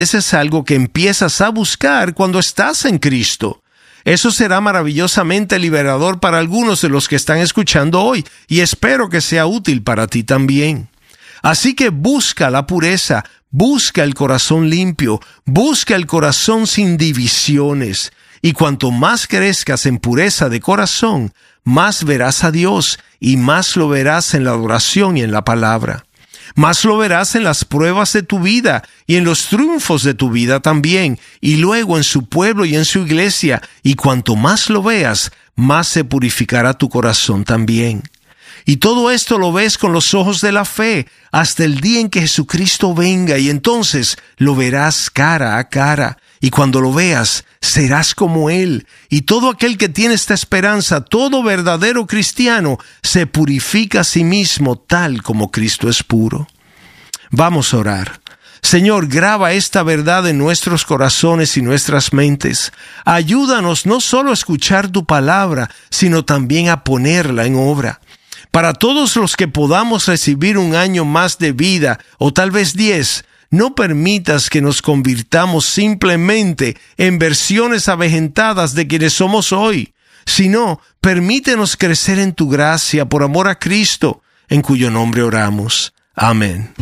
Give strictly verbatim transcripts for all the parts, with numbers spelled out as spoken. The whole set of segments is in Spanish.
Ese es algo que empiezas a buscar cuando estás en Cristo. Eso será maravillosamente liberador para algunos de los que están escuchando hoy, y espero que sea útil para ti también. Así que busca la pureza, busca el corazón limpio, busca el corazón sin divisiones, y cuanto más crezcas en pureza de corazón, más verás a Dios, y más lo verás en la oración y en la palabra. Más lo verás en las pruebas de tu vida y en los triunfos de tu vida también, y luego en su pueblo y en su iglesia, y cuanto más lo veas, más se purificará tu corazón también. Y todo esto lo ves con los ojos de la fe, hasta el día en que Jesucristo venga, y entonces lo verás cara a cara, y cuando lo veas, serás como Él. Y todo aquel que tiene esta esperanza, todo verdadero cristiano, se purifica a sí mismo tal como Cristo es puro. Vamos a orar. Señor, graba esta verdad en nuestros corazones y nuestras mentes. Ayúdanos no solo a escuchar tu palabra, sino también a ponerla en obra. Para todos los que podamos recibir un año más de vida, o tal vez diez, no permitas que nos convirtamos simplemente en versiones avejentadas de quienes somos hoy, sino permítenos crecer en tu gracia por amor a Cristo, en cuyo nombre oramos. Amén.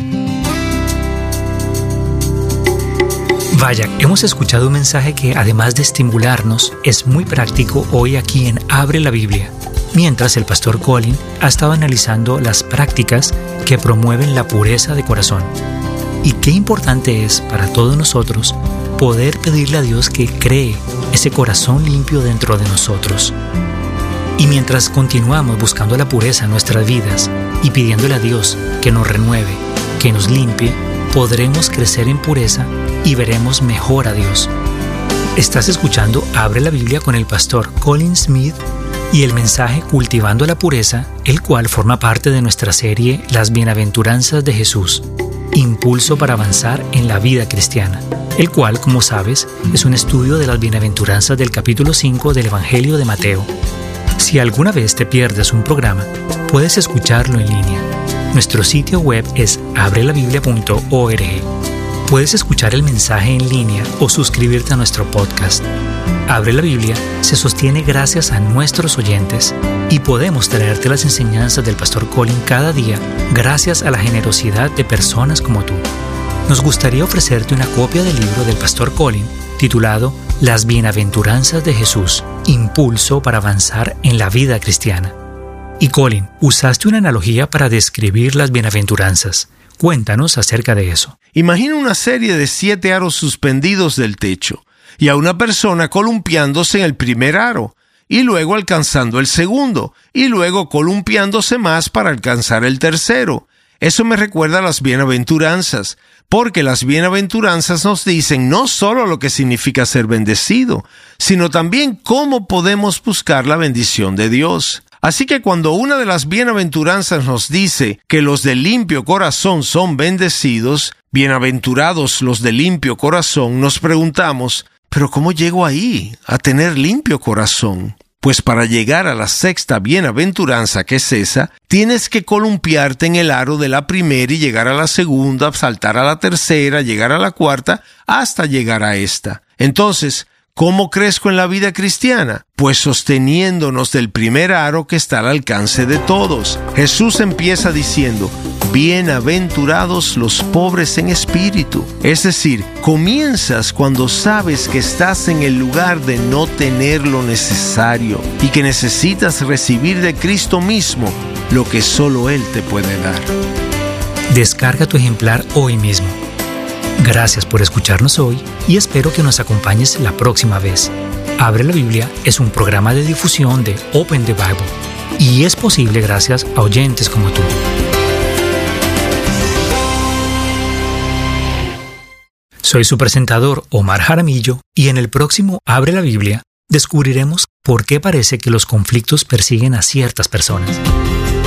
Vaya, hemos escuchado un mensaje que, además de estimularnos, es muy práctico hoy aquí en Abre la Biblia, mientras el pastor Colin ha estado analizando las prácticas que promueven la pureza de corazón. Y qué importante es para todos nosotros poder pedirle a Dios que cree ese corazón limpio dentro de nosotros. Y mientras continuamos buscando la pureza en nuestras vidas y pidiéndole a Dios que nos renueve, que nos limpie, podremos crecer en pureza y veremos mejor a Dios. Estás escuchando Abre la Biblia con el pastor Colin Smith y el mensaje Cultivando la Pureza, el cual forma parte de nuestra serie Las Bienaventuranzas de Jesús, impulso para avanzar en la vida cristiana, el cual, como sabes, es un estudio de las bienaventuranzas del capítulo cinco del Evangelio de Mateo. Si alguna vez te pierdes un programa, puedes escucharlo en línea. Nuestro sitio web es abre la biblia punto org. Puedes escuchar el mensaje en línea o suscribirte a nuestro podcast. Abre la Biblia se sostiene gracias a nuestros oyentes y podemos traerte las enseñanzas del pastor Colin cada día gracias a la generosidad de personas como tú. Nos gustaría ofrecerte una copia del libro del pastor Colin titulado Las Bienaventuranzas de Jesús, impulso para avanzar en la vida cristiana. Y Colin, usaste una analogía para describir las bienaventuranzas. Cuéntanos acerca de eso. Imagina una serie de siete aros suspendidos del techo y a una persona columpiándose en el primer aro y luego alcanzando el segundo y luego columpiándose más para alcanzar el tercero. Eso me recuerda a las bienaventuranzas, porque las bienaventuranzas nos dicen no solo lo que significa ser bendecido, sino también cómo podemos buscar la bendición de Dios. Así que cuando una de las bienaventuranzas nos dice que los de limpio corazón son bendecidos, bienaventurados los de limpio corazón, nos preguntamos, ¿pero cómo llego ahí, a tener limpio corazón? Pues para llegar a la sexta bienaventuranza, que es esa, tienes que columpiarte en el aro de la primera y llegar a la segunda, saltar a la tercera, llegar a la cuarta, hasta llegar a esta. Entonces, ¿cómo crezco en la vida cristiana? Pues sosteniéndonos del primer aro que está al alcance de todos. Jesús empieza diciendo, bienaventurados los pobres en espíritu. Es decir, comienzas cuando sabes que estás en el lugar de no tener lo necesario y que necesitas recibir de Cristo mismo lo que solo Él te puede dar. Descarga tu ejemplar hoy mismo. Gracias por escucharnos hoy y espero que nos acompañes la próxima vez. Abre la Biblia es un programa de difusión de Open the Bible y es posible gracias a oyentes como tú. Soy su presentador Omar Jaramillo y en el próximo Abre la Biblia descubriremos por qué parece que los conflictos persiguen a ciertas personas.